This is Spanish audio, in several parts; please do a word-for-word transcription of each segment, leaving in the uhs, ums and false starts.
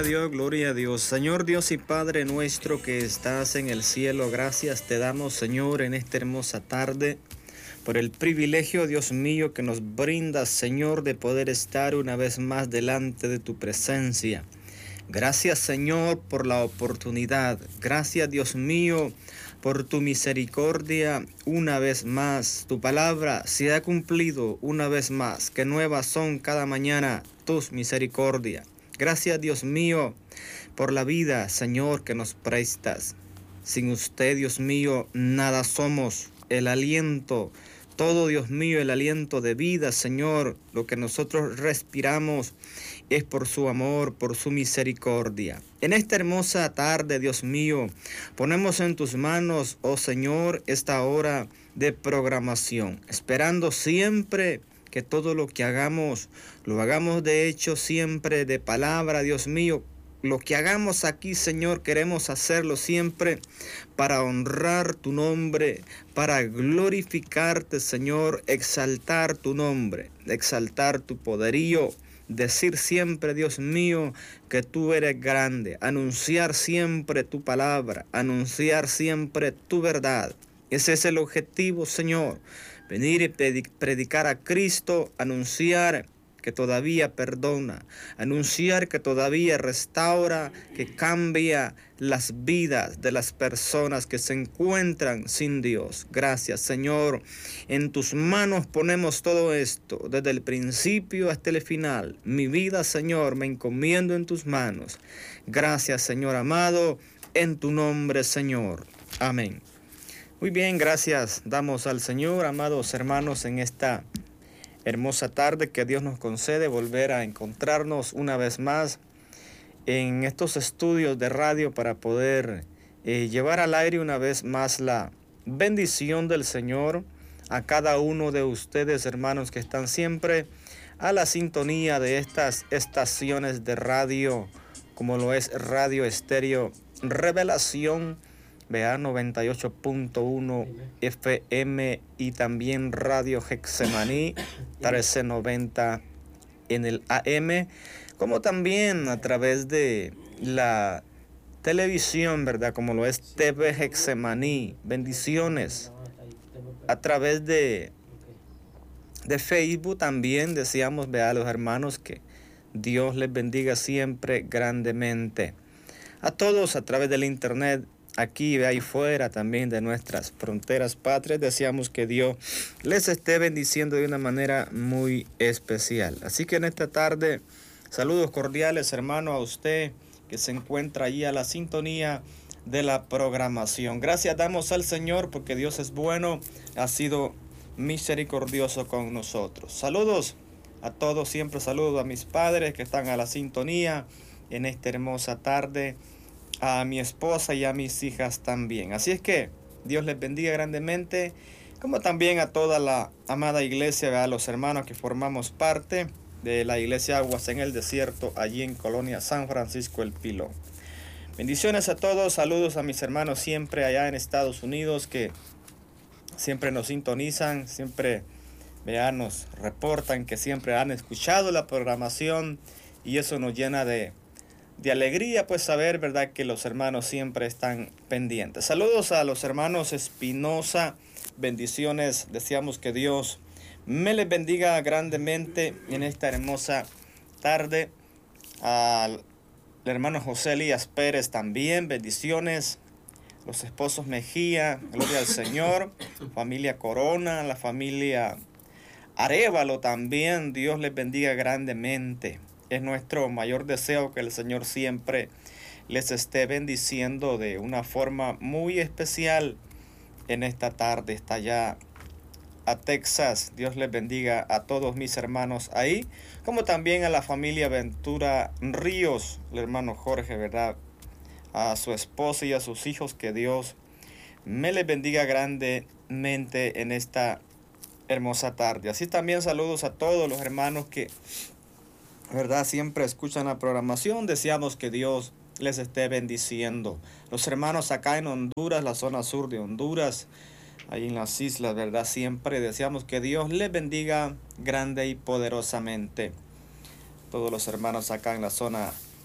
Dios, gloria a Dios. Señor Dios y Padre nuestro que estás en el cielo, gracias te damos, Señor, en esta hermosa tarde, por el privilegio, Dios mío, que nos brindas, Señor, de poder estar una vez más delante de tu presencia. Gracias, Señor, por la oportunidad. Gracias, Dios mío, por tu misericordia una vez más. Tu palabra se ha cumplido una vez más, que nuevas son cada mañana tus misericordias. Gracias, Dios mío, por la vida, Señor, que nos prestas. Sin usted, Dios mío, nada somos. El aliento, todo, Dios mío, el aliento de vida, Señor, lo que nosotros respiramos es por su amor, por su misericordia. En esta hermosa tarde, Dios mío, ponemos en tus manos, oh Señor, esta hora de programación, esperando siempre que todo lo que hagamos, lo hagamos de hecho siempre de palabra, Dios mío. Lo que hagamos aquí, Señor, queremos hacerlo siempre para honrar tu nombre, para glorificarte, Señor, exaltar tu nombre, exaltar tu poderío, decir siempre, Dios mío, que tú eres grande, anunciar siempre tu palabra, anunciar siempre tu verdad. Ese es el objetivo, Señor, venir y predicar a Cristo, anunciar que todavía perdona, anunciar que todavía restaura, que cambia las vidas de las personas que se encuentran sin Dios. Gracias, Señor. En tus manos ponemos todo esto, desde el principio hasta el final. Mi vida, Señor, me encomiendo en tus manos. Gracias, Señor amado, en tu nombre, Señor. Amén. Muy bien, gracias damos al Señor, amados hermanos, en esta hermosa tarde que Dios nos concede volver a encontrarnos una vez más en estos estudios de radio para poder eh, llevar al aire una vez más la bendición del Señor a cada uno de ustedes, hermanos, que están siempre a la sintonía de estas estaciones de radio, como lo es Radio Estéreo Revelación, vea, noventa y ocho punto uno F M, y también Radio Getsemaní trece noventa en el A M, como también a través de la televisión, ¿verdad? Como lo es T V Getsemaní. Bendiciones. A través de, de Facebook también deseamos, vea, a los hermanos que Dios les bendiga siempre grandemente. A todos a través del internet, aquí y ahí fuera también de nuestras fronteras patrias, deseamos que Dios les esté bendiciendo de una manera muy especial. Así que en esta tarde, saludos cordiales, hermano, a usted que se encuentra allí a la sintonía de la programación. Gracias damos al Señor porque Dios es bueno, ha sido misericordioso con nosotros. Saludos a todos, siempre saludo a mis padres que están a la sintonía en esta hermosa tarde, a mi esposa y a mis hijas también. Así es que Dios les bendiga grandemente, como también a toda la amada iglesia, a los hermanos que formamos parte de la iglesia Aguas en el Desierto, allí en Colonia San Francisco El Pilón. Bendiciones a todos, saludos a mis hermanos siempre allá en Estados Unidos que siempre nos sintonizan, siempre vean, nos reportan que siempre han escuchado la programación y eso nos llena de De alegría, pues saber, verdad, que los hermanos siempre están pendientes. Saludos a los hermanos Espinosa, bendiciones, deseamos que Dios me les bendiga grandemente en esta hermosa tarde. Al hermano José Elías Pérez también, bendiciones. Los esposos Mejía, gloria al Señor. Familia Corona, la familia Arévalo también, Dios les bendiga grandemente. Es nuestro mayor deseo que el Señor siempre les esté bendiciendo de una forma muy especial en esta tarde. Está allá a Texas. Dios les bendiga a todos mis hermanos ahí, como también a la familia Ventura Ríos, el hermano Jorge, ¿verdad? A su esposa y a sus hijos, que Dios me les bendiga grandemente en esta hermosa tarde. Así también saludos a todos los hermanos que, ¿verdad?, siempre escuchan la programación. Deseamos que Dios les esté bendiciendo. Los hermanos acá en Honduras, la zona sur de Honduras, ahí en las islas, ¿verdad? Siempre deseamos que Dios les bendiga grande y poderosamente. Todos los hermanos acá en la zona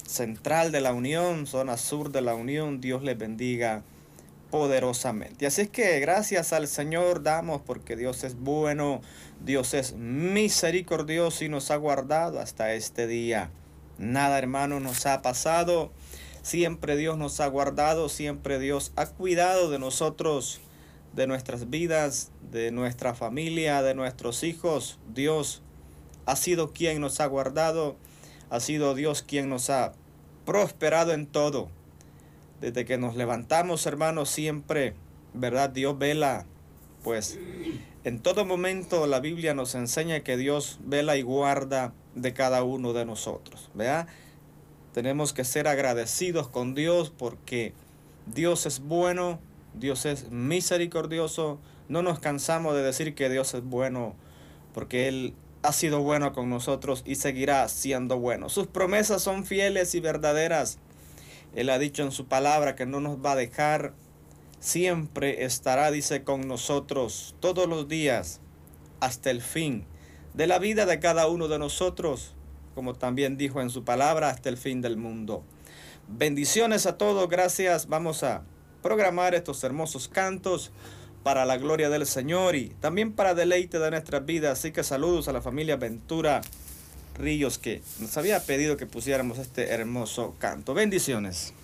central de la Unión, zona sur de la Unión. Dios les bendiga poderosamente. Así es que gracias al Señor damos, porque Dios es bueno, Dios es misericordioso y nos ha guardado hasta este día. Nada, hermano, nos ha pasado. Siempre Dios nos ha guardado, siempre Dios ha cuidado de nosotros, de nuestras vidas, de nuestra familia, de nuestros hijos. Dios ha sido quien nos ha guardado, ha sido Dios quien nos ha prosperado en todo. Desde que nos levantamos, hermanos, siempre, ¿verdad? Dios vela, pues en todo momento la Biblia nos enseña que Dios vela y guarda de cada uno de nosotros, ¿verdad? Tenemos que ser agradecidos con Dios porque Dios es bueno, Dios es misericordioso. No nos cansamos de decir que Dios es bueno porque Él ha sido bueno con nosotros y seguirá siendo bueno. Sus promesas son fieles y verdaderas. Él ha dicho en su palabra que no nos va a dejar, siempre estará, dice, con nosotros todos los días hasta el fin de la vida de cada uno de nosotros, como también dijo en su palabra, hasta el fin del mundo. Bendiciones a todos, gracias. Vamos a programar estos hermosos cantos para la gloria del Señor y también para deleite de nuestras vidas. Así que saludos a la familia Ventura Ríos, que nos había pedido que pusiéramos este hermoso canto. Bendiciones.